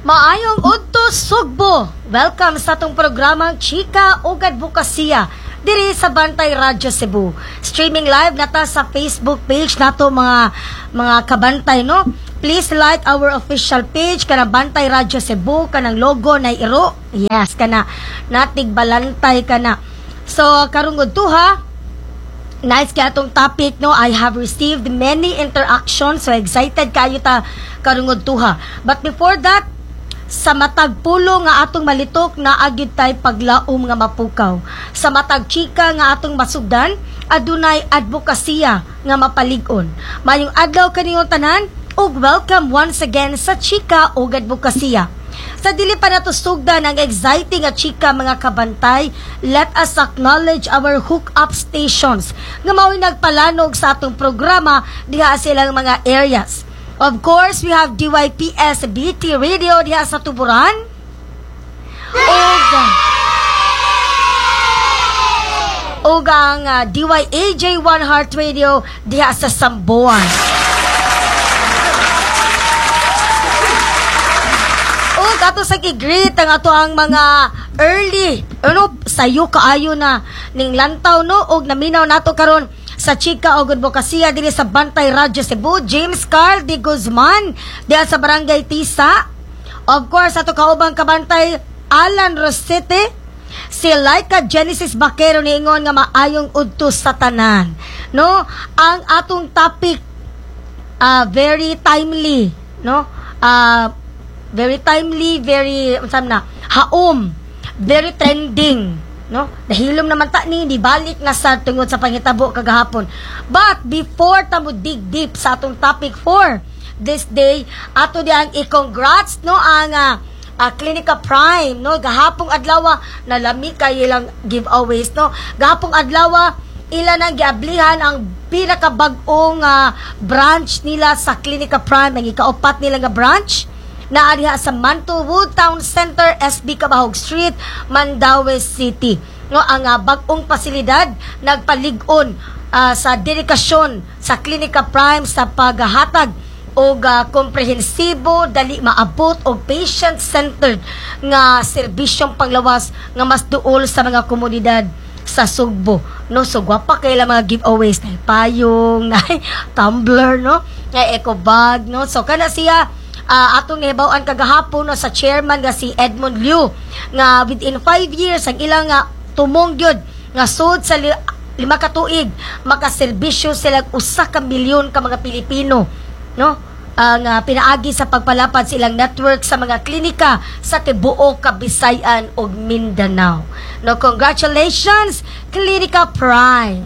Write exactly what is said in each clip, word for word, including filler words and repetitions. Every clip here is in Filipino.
Maayong udto Sugbo. Welcome sa atong programang Chika ug Advokasya diri sa Bantay Radyo Cebu. Streaming live nata sa Facebook page nato mga mga kabantay, no? Please like our official page kana Bantay Radyo Cebu, kanang logo na iro. Yes, kana natig balantay kana. So karong udto ha. Nice kay atong topic, no? I have received many interactions, so excited kayo ta karong udto ha. But before that, sa matag pulo nga atong malitok na agid tay paglaom nga mapukaw. Sa matag chika nga atong masugdan, adunay advokasya nga mapalig-on. Mayong adlaw kaniyong tanan ug welcome once again sa Chika ug Advokasya. Sa dili pa nato sugdan ang exciting nga chika mga kabantay, let us acknowledge our hook-up stations nga mao'y nagpalanog sa atong programa diha silang mga areas. Of course, we have D Y P S B T Radio diha sa Tuburan. Oga. Oga ang uh, D Y A J One Heart Radio diha sa Samboan. Og ato sa i-greet ang ato ang mga early, ano, sayo kaayo na ning lantaw, no, og naminaw nato karon sa Chika ug Advokasya diri sa Bantay Radyo Cebu, James Carl de Guzman diha sa Barangay Tisa. Of course, ato kaubang kabantay Alan Rosete, si Laika Genesis Bakero niingon nga maayong udto sa tanan. No, ang atong topic uh, very timely, no? Uh, very timely, very unsam na, haom, very trending. No? Nahilom naman ta ni, di balik na sa tungod sa pangitabo kagahapon. But before tamo dig deep sa atong topic for this day, ato di ang i-congrats, no, ang uh, uh, Clinica Prime, no, gahapong adlaw na lami kay ilang giveaways, no. Gahapong adlaw ila nang giablihan ang pinakabag-ong uh, branch nila sa Clinica Prime, ang ikaupat nila nga branch na ariha sa Mantowood Town Center, S B Cabahog Street, Mandaue City. No, ang uh, bag-ong pasilidad nagpalig-on uh, sa dedikasyon sa Clinica Prime sa paghahatag og uh, komprehensibo, dali maabot og patient-centered nga serbisyong panglawas nga mas duol sa mga komunidad sa Sugbo. No, so gwapa kay la mga giveaways na payong, na tumbler, no, nga eco bag, no. So kana siya Uh, atong nahibawan kagahapon no, sa chairman nga si Edmond Liu nga within five years ang ilang nga tumong gyud nga sud sa li, lima ka tuig makaserbisyo sila usa ka milyon ka mga Pilipino, no, ang uh, pinaagi sa pagpalapad sa ilang network sa mga klinika sa tibuok Kabisayan ug Mindanao. No, congratulations Clinica Prime.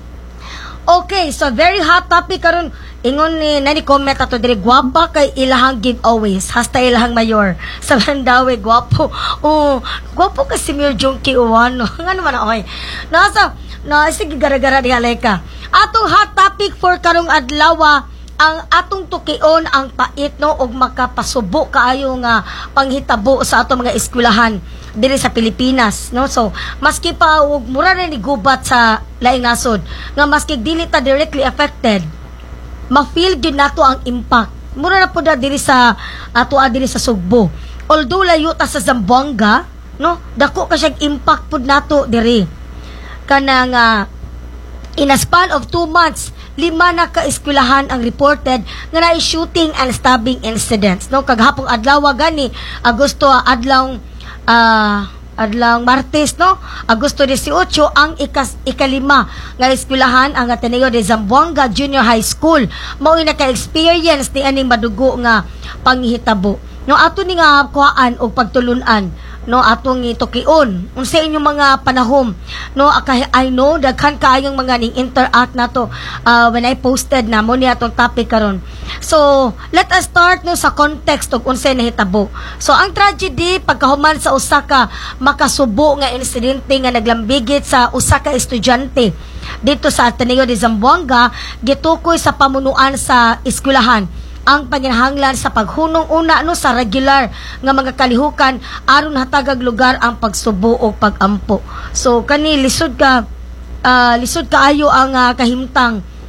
Okay, so very hot topic karon. Ingon ni nani comment ato diri, gwapa kay ilahang giveaways hasta ilahang mayor sa Mandaue, gwapo. Oh, gwapo kasi Mayor Junkie Uwano. Ngano man oy. Nasa na sige gara-gara di haleka. Atong hot topic for karong adlaw ang atong tukion ang pait, no, og makapasubo kaayo nga panghitabo sa atong mga eskwelahan diri sa Pilipinas, no. So maski pa og mura na ni gubat sa laing nasod nga maski dili ta directly affected, ma-feel din nato ang impact. Mura na po na diri sa ato diri sa Sugbo. Although layo ta sa Zamboanga, no, dako ka siyang impact pud nato diri. Kanang uh, in a span of two months, lima na ka-eskwelahan ang reported nga naay shooting and stabbing incidents. No, kaghapong adlaw gani, Agosto adlaw uh, adlang Martes, no, Agosto eighteen, ang ikas, ikalima nga eskwelahan ang Ateneo de Zamboanga Junior High School mao naka-experience ni aning madugo nga panghitabo. No, ato ni nga kuhaan og pagtulunan, no, atong itukion unsa inyong mga panahom, no. I know daghan kaayong mga ning interact nato uh, when I posted na mo ni atong topic karon. So let us start, no, sa context og unsay nahitabo. So ang tragedy pagkahuman sa usa ka makasubo nga insidente nga naglambigit sa usa ka estudyante dito sa Ateneo de Zamboanga, gitukoy sa pamunuan sa eskwelahan ang panginahanglan sa paghunong una, no, sa regular nga mga kalihukan aron hatagag lugar ang pagsubo o pagampo. So kani lisod ka uh, lisod kaayo ang uh, kahimtang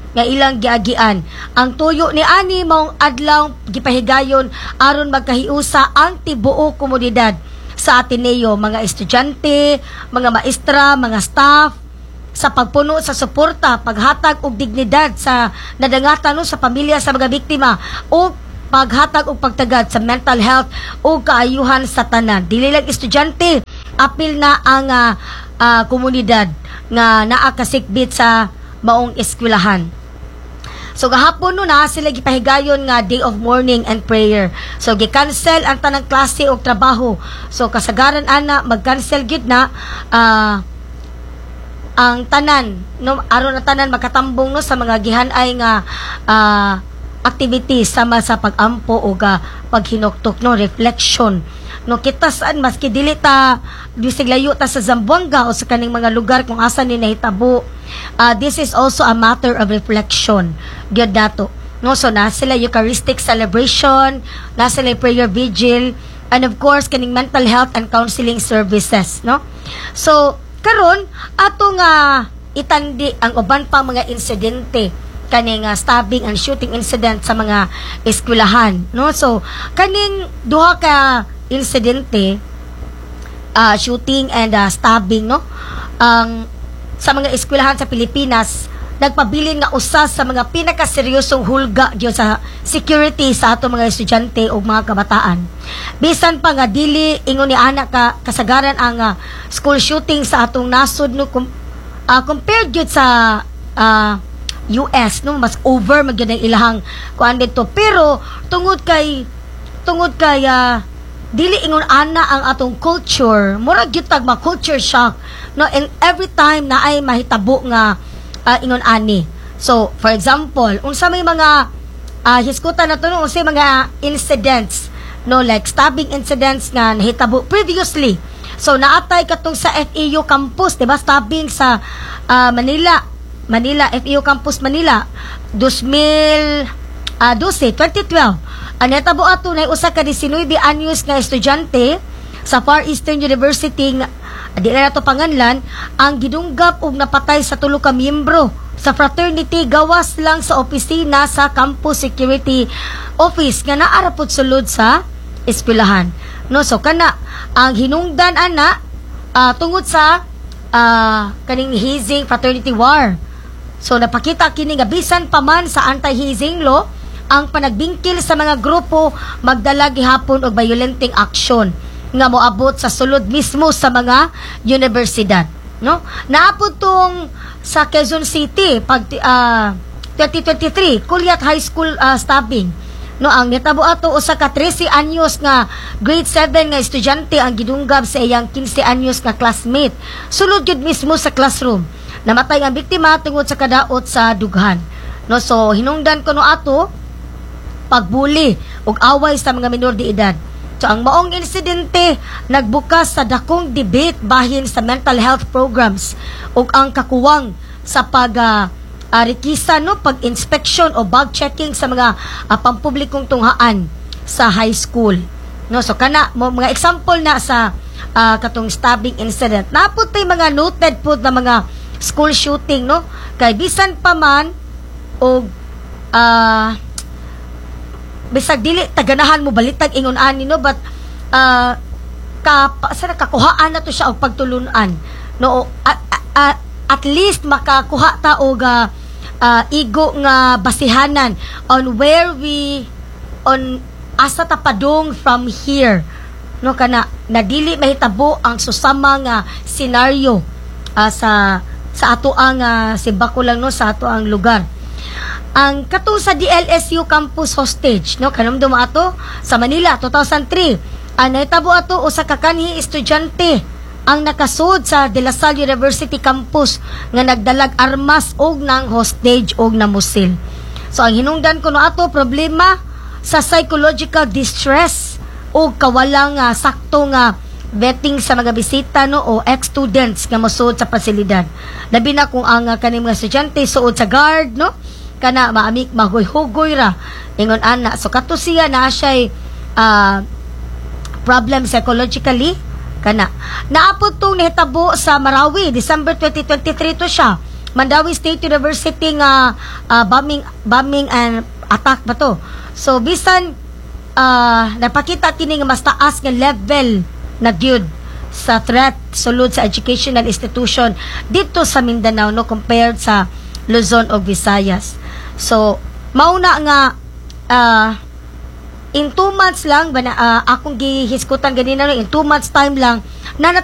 nga ilang giagian. Ang tuyo ni ani maong adlaw gipahigayon aron magkahiusa ang tibuok komunidad sa Ateneo, mga estudyante, mga maestra, mga staff, sa pagpuno sa suporta, paghatag og dignidad sa nadangatan no, sa pamilya sa mga biktima o paghatag og pagtagad sa mental health o kaayuhan sa tanan. Dili lang estudyante, apil na ang uh, uh, komunidad nga naa kasikbit sa maong eskwelahan. So gahapon no na sila gipahigayon nga day of mourning and prayer. So gi-cancel ang tanang klase og trabaho. So kasagaran ana mag-cancel gyud na uh, ang tanan no aron ang tanan makatambong no sa mga gihan-ay nga uh, activities sama sa pag-ampo o uh, paghinuktok no reflection. No kita saan maski dili ta bisig layo ta sa Zamboanga o sa kaning mga lugar kung asa ni nahitabo. Uh, this is also a matter of reflection. Gyud dato. No, so na sila Eucharistic celebration, na sila prayer vigil, and of course kaning mental health and counseling services, no? So karon ato nga itandi ang uban pa mga insidente kaning uh, stabbing and shooting incident sa mga eskwelahan, no? So kaning duha ka insidente, uh, shooting and uh, stabbing, no? Ang um, sa mga eskwelahan sa Pilipinas nagpabilin nga usa sa mga pinakaseryosong hulga gyud sa security sa ato mga estudyante o mga kabataan. Bisan pa nga dili ingon ni ana ka kasagaran ang uh, school shooting sa atong nasod no com, uh, compared gyud sa uh, U S no mas over magyud ang ilahang kuan dito, pero tungod kay tungod kay uh, dili ingon ana ang atong culture, murag gyud tag ma culture shock no, and every time na ay mahitabo nga uh, ingon ani. So for example unsa may mga uh, hiskutan nato no unsa mga incidents no like stabbing incidents nga nahitabo previously. So naatay katong sa F E U campus, diba, stabbing sa uh, Manila Manila F E U campus Manila twenty twelve. Ang natabo ato na usa ka nineteen anyos nga estudyante sa Far Eastern University nga di na nato panganlan ang gidunggap og napatay sa tulo ka miyembro sa fraternity gawas lang sa opisina sa campus security office nga naa ra pud sulod sa eskwelahan. No, so kana ang hinungdan ana uh, tungod sa uh, kaning hazing fraternity war. So napakita kini nga bisan pa man sa anti-hazing law ang panagbingkil sa mga grupo magdala gihapon og violenting action nga moabot sa sulod mismo sa mga universidad, no? Naapod tong sa Quezon City pag uh, twenty twenty-three Kulyat High School uh, stabbing, no? Ang nitabo ato usa ka thirteen anyos nga grade seven nga estudyante ang gidunggab sa iyang fifteen anyos nga classmate sulod gid mismo sa classroom. Namatay ang biktima tungod sa kadaot sa dughan, no? So hinungdan ko no ato pagbuli ug away sa mga minor de edad. So ang maong insidente nagbukas sa dakong debate bahin sa mental health programs ug ang kakuwang sa pag uh, uh, rikisa no pag-inspection o bag checking sa mga uh, pampublikong tunghaan sa high school, no? So kana mo mga example na sa uh, katong stabbing incident. Napud tay mga noted pud na mga school shooting, no? Kay bisan pa man og uh, bisag dili taganahan mo balitag ingon ani, no, but uh, ka sa kakuhaan na to siya og pagtulunan, no, at, at, at least makakuha ta og uh, uh, igo nga basihanan on where we on asa ta padung from here, no, kana na dili mahitabo ang susama nga senaryo uh, sa sa ato ang uh, sibako lang, no, sa ato ang lugar. Ang katong sa D L S U campus hostage, no, kanumdum ato sa Manila two thousand three, ang nahitabo ato usa ka kanhi estudyante ang nakasud sa De La Salle University campus nga nagdalag armas og nang hostage og namusil. So ang hinungdan ko no ato problema sa psychological distress o kawalang uh, sakto nga vetting sa mga bisita, no, o ex-students nga mosuod sa pasilidad. Labi na kung ang uh, kaning mga estudyante suod sa guard, no, kana maamik mahuy-hugoy ra ingon ana. So kato siya na siya uh, problem psychologically kana. Naapod tong nahitabo sa Marawi December twenty twenty-three to siya Mandawi State University nga ah, bombing bombing and attack ba to. So bisan ah, napakita kini nga mas taas nga level na gyud sa threat sulod sa educational institution dito sa Mindanao no compared sa Luzon o Visayas. So mauna nga ah, in two months lang bana, uh, akong gihiskutan ganina no in two months time lang na